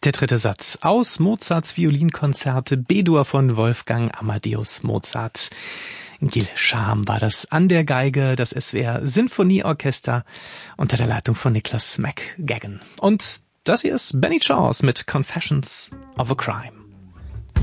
Der dritte Satz aus Mozarts Violinkonzerte B-Dur von Wolfgang Amadeus Mozart. Gil Scham war das an der Geige, das SWR Sinfonieorchester unter der Leitung von Nicholas McGagan. Und das hier ist Benny Chance mit Confessions of a Crime.